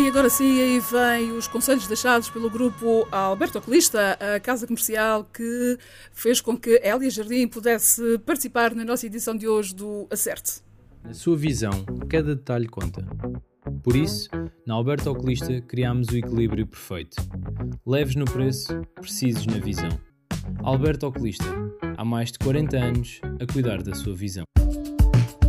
E agora sim, aí vem os conselhos deixados pelo grupo Alberto Oculista, a casa comercial que fez com que Hélia Jardim pudesse participar na nossa edição de hoje do Acerte. Na sua visão, cada detalhe conta. Por isso, na Alberto Oculista criámos o equilíbrio perfeito. Leves no preço, precisos na visão. Alberto Oculista, há mais de 40 anos a cuidar da sua visão.